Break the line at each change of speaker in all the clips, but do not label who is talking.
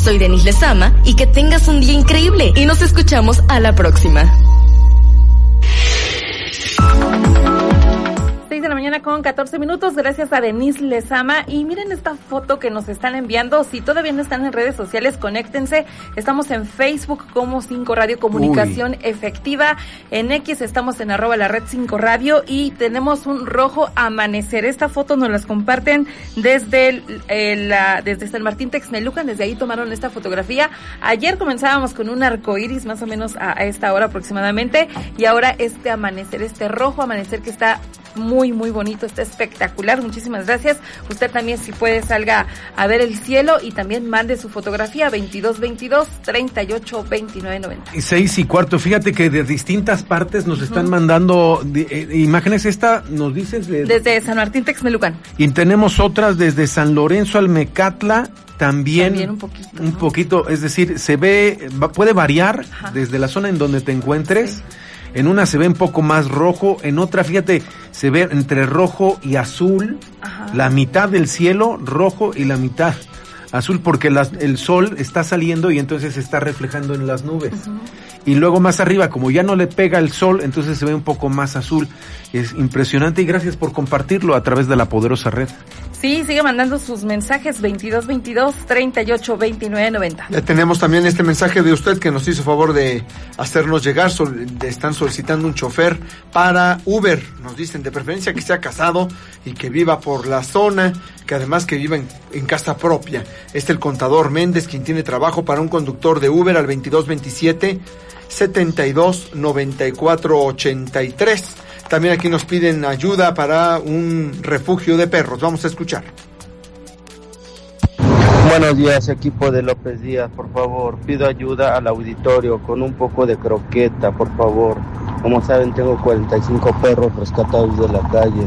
Soy Denise Lezama y que tengas un día increíble y nos escuchamos a la próxima.
6:14 a.m. Gracias a Denise Lezama. Y miren esta foto que nos están enviando. Si todavía no están en redes sociales, conéctense. Estamos en Facebook como 5 Radio Comunicación Efectiva. En X estamos en @la-red 5 Radio y tenemos un rojo amanecer. Esta foto nos las comparten desde desde San Martín Texmelucan. Desde ahí tomaron esta fotografía. Ayer comenzábamos con un arcoíris más o menos a esta hora aproximadamente, y ahora este amanecer, este rojo amanecer que está muy bonito, está espectacular. Muchísimas gracias. Usted también, si puede, salga a ver el cielo y también mande su fotografía 2222-382990.
6:15. Fíjate que de distintas partes nos están mandando imágenes. Esta nos dices
desde San Martín Texmelucan.
Y tenemos otras desde San Lorenzo Almecatla. También un poquito, es decir, se ve, puede variar desde la zona en donde te encuentres. Sí. En una se ve un poco más rojo, en otra, fíjate, se ve entre rojo y azul. Ajá. La mitad del cielo rojo y la mitad azul, porque el sol está saliendo y entonces se está reflejando en las nubes. Uh-huh. Y luego más arriba, como ya no le pega el sol, entonces se ve un poco más azul. Es impresionante y gracias por compartirlo a través de la poderosa red.
Sí, sigue mandando sus mensajes 2222-382990.
Ya tenemos también este mensaje de usted que nos hizo favor de hacernos llegar. Están solicitando un chofer para Uber. Nos dicen de preferencia que sea casado y que viva por la zona, que además que viva en casa propia. El contador Méndez, quien tiene trabajo para un conductor de Uber al 2227-729483. También aquí nos piden ayuda para un refugio de perros. Vamos a escuchar.
Buenos días, equipo de López Díaz. Por favor, pido ayuda al auditorio con un poco de croqueta, por favor. Como saben, tengo 45 perros rescatados de la calle.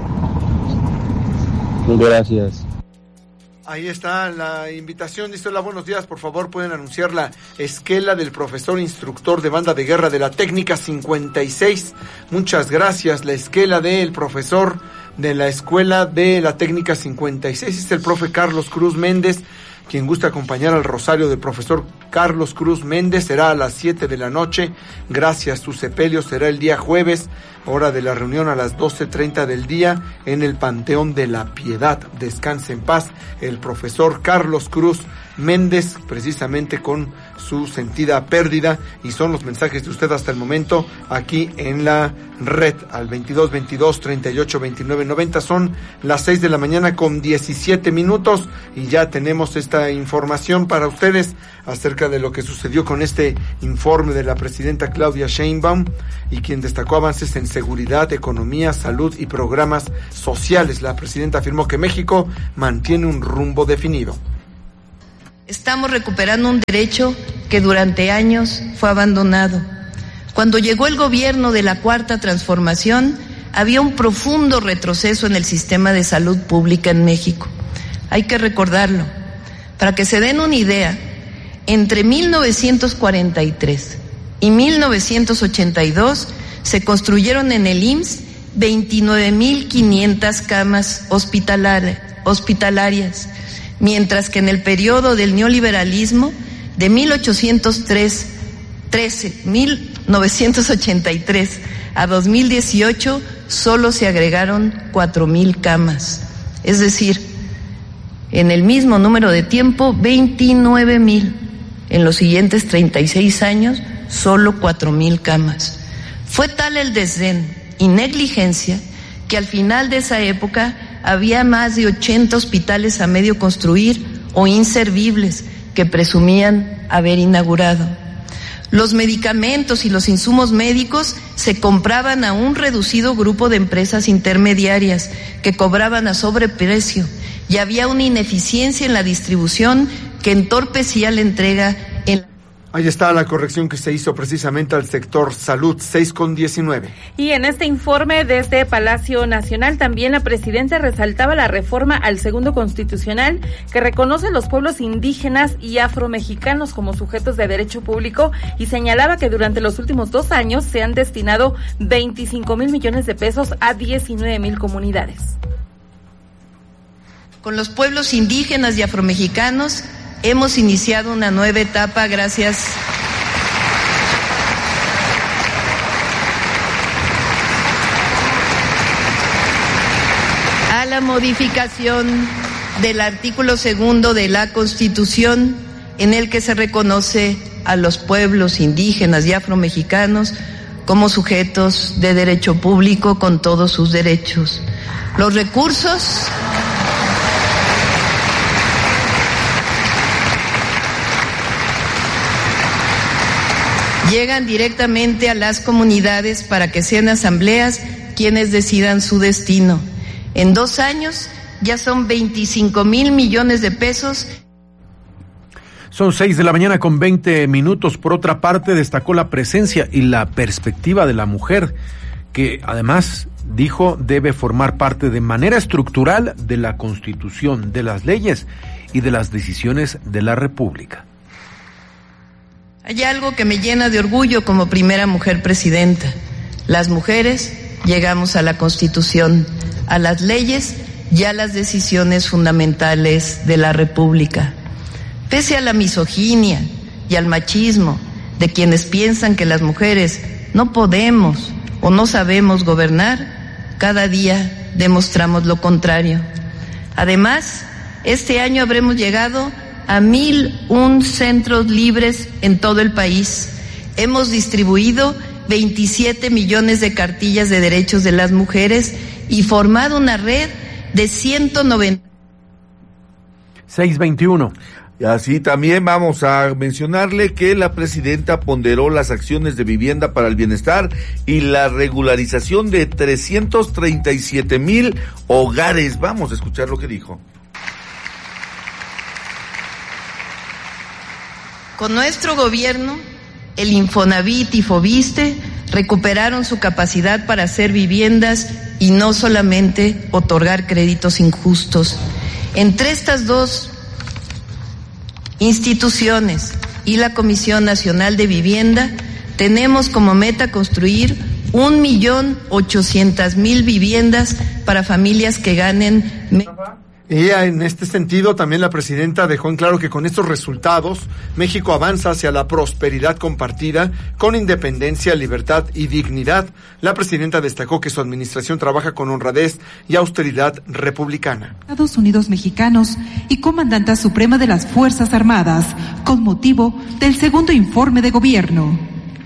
Gracias.
Ahí está la invitación. Dice: hola, buenos días, por favor pueden anunciar la esquela del profesor instructor de banda de guerra de la técnica 56. Muchas gracias. La esquela del profesor de la escuela de la técnica 56 es el profe Carlos Cruz Méndez. Quien gusta acompañar al rosario del profesor Carlos Cruz Méndez será a las 7 de la noche. Gracias. Su sepelio será el día jueves, hora de la reunión a las 12:30 del día en el Panteón de la Piedad. Descanse en paz el profesor Carlos Cruz Méndez, precisamente con su sentida pérdida. Y son los mensajes de usted hasta el momento aquí en la red al 2222-382990. Son las 6 de la mañana con 17 minutos y ya tenemos esta información para ustedes acerca de lo que sucedió con este informe de la presidenta Claudia Sheinbaum, y quien destacó avances en seguridad, economía, salud y programas sociales. La presidenta afirmó que México mantiene un rumbo definido.
Estamos recuperando un derecho que durante años fue abandonado. Cuando llegó el gobierno de la Cuarta Transformación, había un profundo retroceso en el sistema de salud pública en México. Hay que recordarlo. Para que se den una idea, entre 1943 y 1982 se construyeron en el IMSS 29,500 camas hospitalarias, mientras que en el periodo del neoliberalismo, de 1983 a 2018, solo se agregaron 4,000 camas. Es decir, en el mismo número de tiempo, 29,000. En los siguientes 36 años, solo 4,000 camas. Fue tal el desdén y negligencia que al final de esa época había más de 80 hospitales a medio construir o inservibles que presumían haber inaugurado. Los medicamentos y los insumos médicos se compraban a un reducido grupo de empresas intermediarias que cobraban a sobreprecio, y había una ineficiencia en la distribución que entorpecía la entrega en la...
Ahí está la corrección que se hizo precisamente al sector salud, 6:19.
Y en este informe desde Palacio Nacional también la presidenta resaltaba la reforma al Segundo Constitucional que reconoce a los pueblos indígenas y afromexicanos como sujetos de derecho público, y señalaba que durante los últimos 2 años se han destinado 25,000 millones de pesos a 19,000 comunidades.
Con los pueblos indígenas y afromexicanos hemos iniciado una nueva etapa gracias a la modificación del artículo 2 de la Constitución, en el que se reconoce a los pueblos indígenas y afromexicanos como sujetos de derecho público con todos sus derechos. Los recursos llegan directamente a las comunidades para que sean asambleas quienes decidan su destino. En 2 años ya son 25,000 millones de pesos.
Son 6:20 a.m. Por otra parte, destacó la presencia y la perspectiva de la mujer, que además dijo debe formar parte de manera estructural de la Constitución, de las leyes y de las decisiones de la República.
Hay algo que me llena de orgullo como primera mujer presidenta. Las mujeres llegamos a la Constitución, a las leyes y a las decisiones fundamentales de la República. Pese a la misoginia y al machismo de quienes piensan que las mujeres no podemos o no sabemos gobernar, cada día demostramos lo contrario. Además, este año habremos llegado a 1,001 centros libres en todo el país. Hemos distribuido 27 millones de cartillas de derechos de las mujeres y formado una red de 190.
6:21.
Y así también vamos a mencionarle que la presidenta ponderó las acciones de vivienda para el bienestar y la regularización de 337,000 hogares. Vamos a escuchar lo que dijo.
Con nuestro gobierno, el Infonavit y Foviste recuperaron su capacidad para hacer viviendas y no solamente otorgar créditos injustos. Entre estas dos instituciones y la Comisión Nacional de Vivienda, tenemos como meta construir 1,800,000 viviendas para familias que ganen.
Y en este sentido, también la presidenta dejó en claro que con estos resultados, México avanza hacia la prosperidad compartida, con independencia, libertad y dignidad. La presidenta destacó que su administración trabaja con honradez y austeridad republicana.
Estados Unidos mexicanos y comandanta suprema de las Fuerzas Armadas, con motivo del segundo informe de gobierno.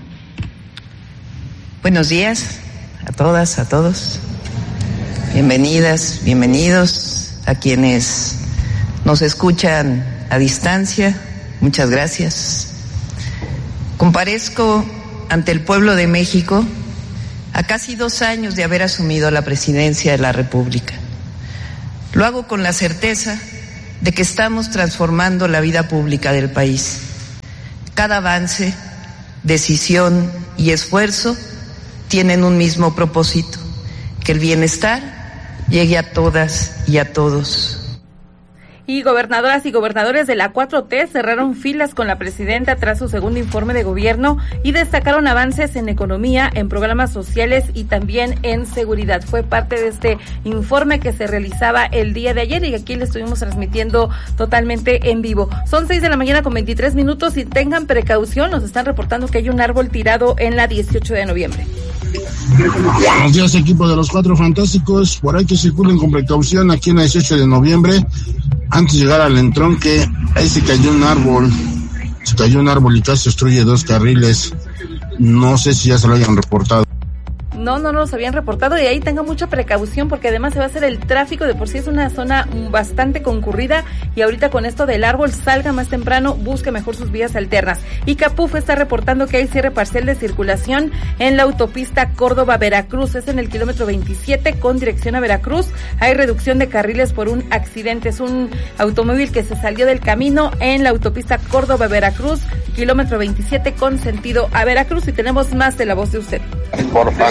Buenos días a todas, a todos. Bienvenidas, bienvenidos. A quienes nos escuchan a distancia, muchas gracias. Comparezco ante el pueblo de México a casi 2 años de haber asumido la presidencia de la República. Lo hago con la certeza de que estamos transformando la vida pública del país. Cada avance, decisión y esfuerzo tienen un mismo propósito: que el bienestar llegue a todas y a todos.
Y gobernadoras y gobernadores de la 4T cerraron filas con la presidenta tras su segundo informe de gobierno y destacaron avances en economía, en programas sociales y también en seguridad. Fue parte de este informe que se realizaba el día de ayer y aquí le estuvimos transmitiendo totalmente en vivo. Son 6:23 a.m. y tengan precaución, nos están reportando que hay un árbol tirado en la 18 de noviembre.
Buenos días, equipo de los Cuatro Fantásticos. Por ahí que circulen con precaución aquí en la 18 de noviembre. Antes de llegar al entronque, ahí se cayó un árbol y casi obstruye 2 carriles. No sé si ya se lo hayan reportado.
No los habían reportado y ahí tenga mucha precaución porque además se va a hacer el tráfico. De por sí es una zona bastante concurrida y ahorita con esto del árbol salga más temprano, busque mejor sus vías alternas. Y Capuf está reportando que hay cierre parcial de circulación en la autopista Córdoba-Veracruz, es en el kilómetro 27 con dirección a Veracruz. Hay reducción de carriles por un accidente, es un automóvil que se salió del camino en la autopista Córdoba-Veracruz, kilómetro 27 con sentido a Veracruz. Y tenemos más de la voz de usted.
Porfa.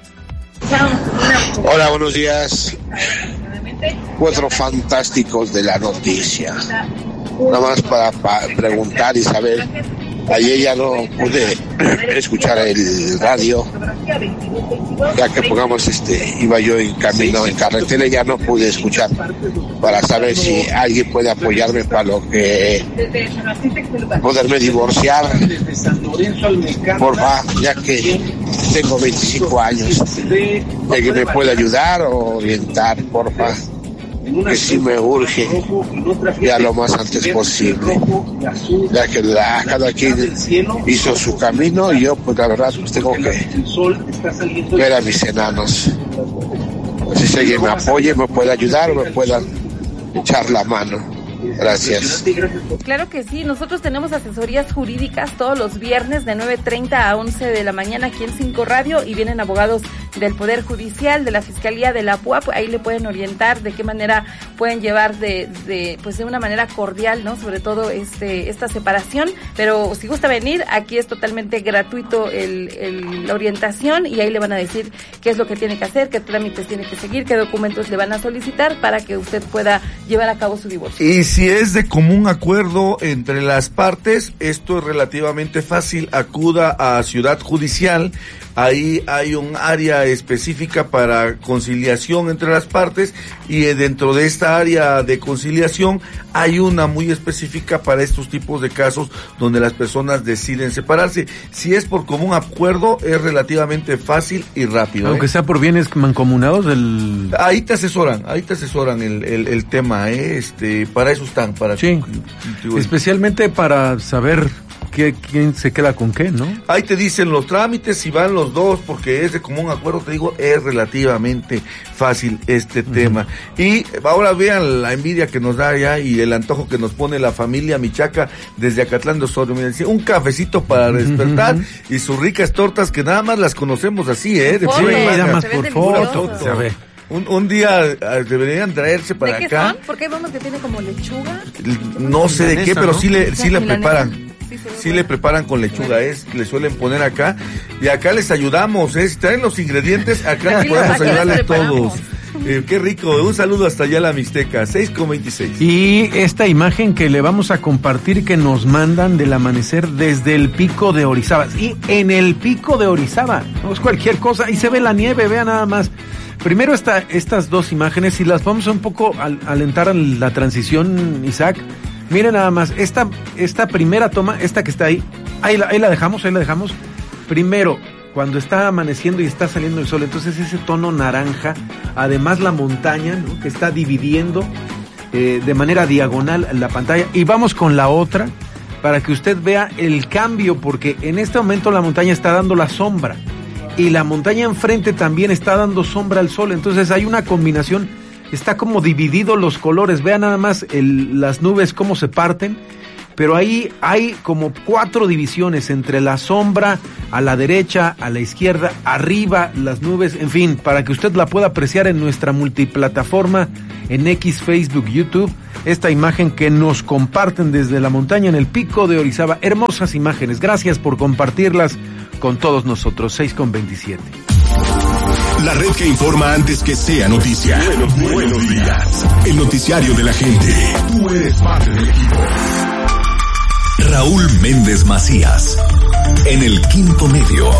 Hola, buenos días. Cuatro fantásticos de la noticia. Nada más para preguntar y saber. Ayer ya no pude escuchar el radio Ya que pongamos iba yo en camino, en carretera, y ya no pude escuchar para saber si alguien puede apoyarme para lo que poderme divorciar, porfa, ya que tengo 25 años, alguien me puede ayudar o orientar, porfa, que sí me urge ya lo más antes posible, ya que cada quien hizo su camino y yo pues la verdad pues tengo que ver a mis enanos. Si alguien me apoye, me puede ayudar o me pueda echar la mano. Gracias.
Claro que sí, nosotros tenemos asesorías jurídicas todos los viernes de 9:30 a 11 de la mañana aquí en 5 Radio, y vienen abogados del Poder Judicial, de la Fiscalía, de la PUAP, ahí le pueden orientar de qué manera pueden llevar de una manera cordial, ¿no? Sobre todo esta separación, pero si gusta venir, aquí es totalmente gratuito la orientación, y ahí le van a decir qué es lo que tiene que hacer, qué trámites tiene que seguir, qué documentos le van a solicitar para que usted pueda llevar a cabo su divorcio.
Y si es de común acuerdo entre las partes, esto es relativamente fácil. Acuda a Ciudad Judicial, ahí hay un área específica para conciliación entre las partes, y dentro de esta área de conciliación hay una muy específica para estos tipos de casos donde las personas deciden separarse. Si es por común acuerdo, es relativamente fácil y rápido.
Aunque sea por bienes mancomunados,
ahí te asesoran el tema, para eso están,
sí, especialmente para saber quién se queda con qué, ¿no?
Ahí te dicen los trámites, si van los dos, porque es de común acuerdo, te digo, es relativamente fácil tema. Y ahora vean la envidia que nos da ya y el antojo que nos pone la familia Michaca desde Acatlán de Osorio. Mira, un cafecito para despertar y sus ricas tortas que nada más las conocemos así, de
nada más por foto.
Un día deberían traerse para
acá. ¿De qué
acá.
son? Porque vemos que tiene como lechuga.
No sé de qué, pero sí le preparan. Sí le preparan con lechuga, le suelen poner acá, y acá les ayudamos, si traen los ingredientes, acá podemos ayudarles todos. Qué rico, un saludo hasta allá a la Mixteca, 6:26.
Y esta imagen que le vamos a compartir, que nos mandan del amanecer desde el Pico de Orizaba, y en el Pico de Orizaba, no es cualquier cosa, y se ve la nieve, vean nada más. Primero estas dos imágenes, y las vamos a un poco alentar a la transición, Isaac. Miren nada más, esta primera toma, esta que está ahí la dejamos. Primero, cuando está amaneciendo y está saliendo el sol, entonces ese tono naranja, además la montaña, ¿no?, que está dividiendo de manera diagonal la pantalla. Y vamos con la otra, para que usted vea el cambio, porque en este momento la montaña está dando la sombra, y la montaña enfrente también está dando sombra al sol, entonces hay una combinación. Está como dividido los colores, vean nada más las nubes cómo se parten, pero ahí hay como 4 divisiones entre la sombra, a la derecha, a la izquierda, arriba, las nubes, en fin, para que usted la pueda apreciar en nuestra multiplataforma, en X, Facebook, YouTube, esta imagen que nos comparten desde la montaña en el Pico de Orizaba. Hermosas imágenes, gracias por compartirlas con todos nosotros. 6:27.
La red que informa antes que sea noticia. Buenos días. El noticiario de la gente. Tú eres parte del equipo. Raúl Méndez Macías. En el Quinto Medio.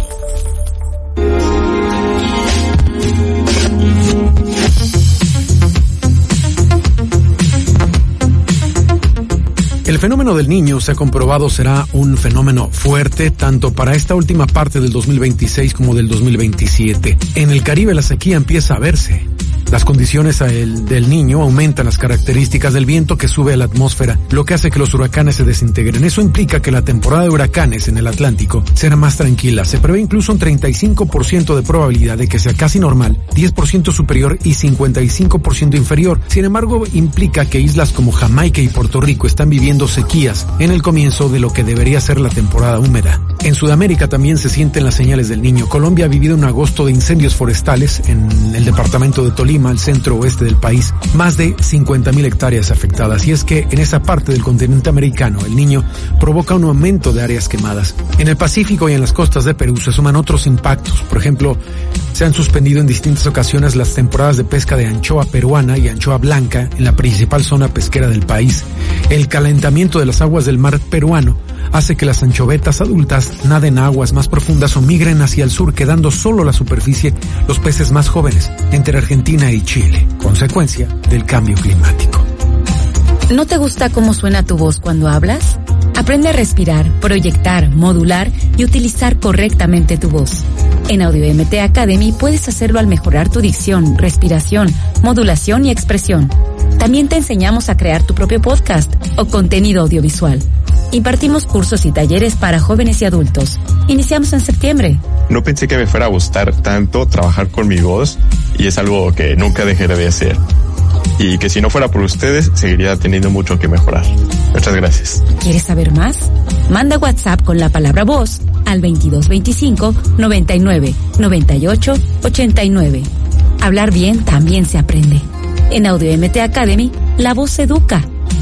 El fenómeno del Niño, se ha comprobado, será un fenómeno fuerte tanto para esta última parte del 2026 como del 2027. En el Caribe la sequía empieza a verse. Las condiciones del Niño aumentan las características del viento que sube a la atmósfera, lo que hace que los huracanes se desintegren. Eso implica que la temporada de huracanes en el Atlántico será más tranquila. Se prevé incluso un 35% de probabilidad de que sea casi normal, 10% superior y 55% inferior. Sin embargo, implica que islas como Jamaica y Puerto Rico están viviendo sequías en el comienzo de lo que debería ser la temporada húmeda. En Sudamérica también se sienten las señales del Niño. Colombia ha vivido un agosto de incendios forestales en el departamento de Tolima, al centro oeste del país, más de 50,000 hectáreas afectadas. Y es que en esa parte del continente americano, el Niño provoca un aumento de áreas quemadas. En el Pacífico y en las costas de Perú se suman otros impactos. Por ejemplo, se han suspendido en distintas ocasiones las temporadas de pesca de anchoa peruana y anchoa blanca en la principal zona pesquera del país. El calentamiento de las aguas del mar peruano hace que las anchovetas adultas naden aguas más profundas o migren hacia el sur, quedando solo a la superficie los peces más jóvenes entre Argentina y Chile, consecuencia del cambio climático.
¿No te gusta cómo suena tu voz cuando hablas? Aprende a respirar, proyectar, modular y utilizar correctamente tu voz. En Audio MT Academy puedes hacerlo al mejorar tu dicción, respiración, modulación y expresión. También te enseñamos a crear tu propio podcast o contenido audiovisual. Impartimos cursos y talleres para jóvenes y adultos. Iniciamos en septiembre.
No pensé que me fuera a gustar tanto trabajar con mi voz y es algo que nunca dejaré de hacer. Y que si no fuera por ustedes, seguiría teniendo mucho que mejorar. Muchas gracias.
¿Quieres saber más? Manda WhatsApp con la palabra voz al 2225 99 98 89. Hablar bien también se aprende. En Audio MT Academy, la voz educa.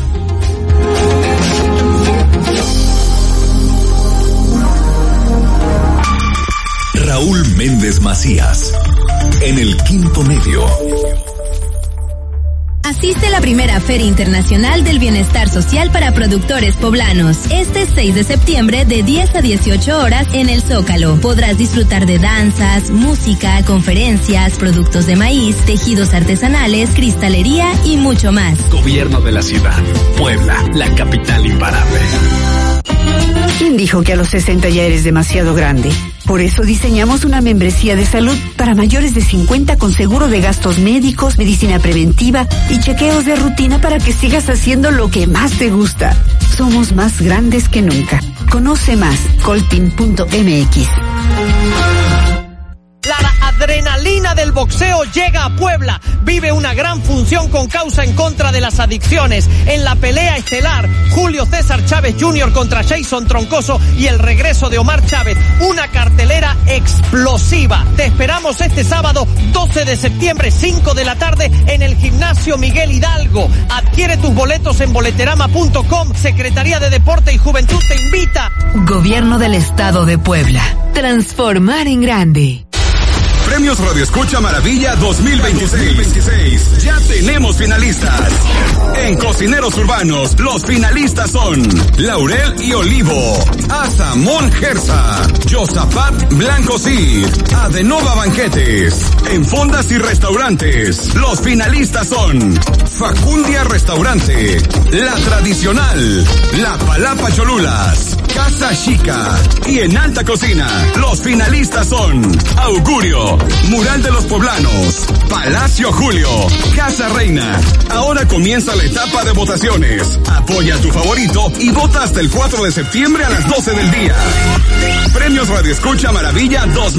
Raúl Méndez Macías, en el Quinto Medio.
Asiste a la primera Feria Internacional del Bienestar Social para Productores Poblanos. Este 6 de septiembre de 10 a 18 horas en el Zócalo. Podrás disfrutar de danzas, música, conferencias, productos de maíz, tejidos artesanales, cristalería y mucho más.
Gobierno de la Ciudad. Puebla, la capital imparable.
¿Quién dijo que a los 60 ya eres demasiado grande? Por eso diseñamos una membresía de salud para mayores de 50 con seguro de gastos médicos, medicina preventiva y chequeos de rutina para que sigas haciendo lo que más te gusta. Somos más grandes que nunca. Conoce más, colteam.mx.
La adrenalina del boxeo llega a Puebla. Vive una gran función con causa en contra de las adicciones. En la pelea estelar, Julio César Chávez Jr. contra Jason Troncoso y el regreso de Omar Chávez. Una cartelera explosiva. Te esperamos este sábado 12 de septiembre, 5 de la tarde, en el Gimnasio Miguel Hidalgo. Adquiere tus boletos en boleterama.com. Secretaría de Deporte y Juventud te invita.
Gobierno del Estado de Puebla. Transformar en grande.
Premios Radio Escucha Maravilla 2026. Ya tenemos finalistas. En Cocineros Urbanos, los finalistas son Laurel y Olivo, Azamón Gersa, Yosapat Blanco Cid, Adenova Banquetes. En Fondas y Restaurantes, los finalistas son Facundia Restaurante, La Tradicional, La Palapa Cholulas, Casa Chica. Y en Alta Cocina, los finalistas son Augurio, Mural de los Poblanos, Palacio Julio, Casa Reina. Ahora comienza la etapa de votaciones. Apoya a tu favorito y vota hasta el 4 de septiembre a las 12 del día. Premios Radio Escucha Maravilla 2026.